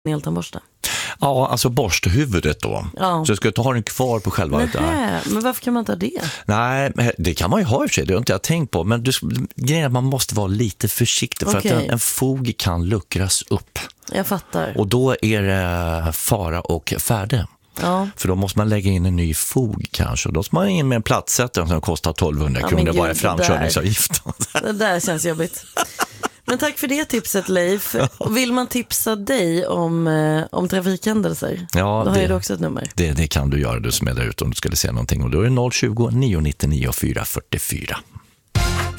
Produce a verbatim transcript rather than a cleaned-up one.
en eltandborste? Ja, alltså borsthuvudet då. Ja. Så jag ska inte ha den kvar på själva. Nähä, men varför kan man inte ha det? Nej, det kan man ju ha i sig, det har inte jag tänkt på. Men du, grejen är att man måste vara lite försiktig för Okej. att en, en fog kan luckras upp. Jag fattar. Och då är det fara och färde. Ja. För då måste man lägga in en ny fog kanske. Och då måste man in med en platsättare som kostar tolvhundra Ja, kronor men bara i gud, framkörningsavgift. Det där känns jobbigt. Men tack för det tipset, Leif. Och vill man tipsa dig om, eh, om trafikhändelser, Ja, då har det, jag du också ett nummer. Det, det kan du göra, du som är där ute om du skulle se någonting. Och då är det noll tjugo, nio nittionio, fyra fyrtiofyra.